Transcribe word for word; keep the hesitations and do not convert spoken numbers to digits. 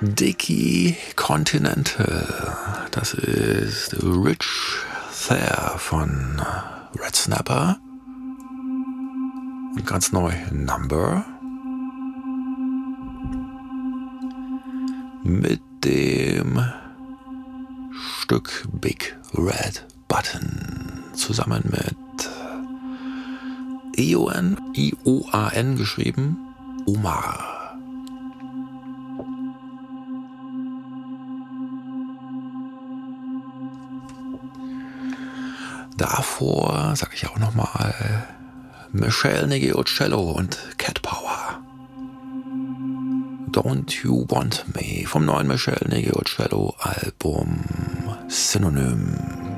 Dickie Continental. Das ist Rich Thair von Red Snapper. Und ganz neu Number. Mit dem Stück Big Red Button zusammen mit I O N, I O A N geschrieben, Omar. Davor sage ich auch nochmal Michelle Nigiocello und Cat Power. Don't You Want Me vom neuen Michelle Nigiocello Album Synonym.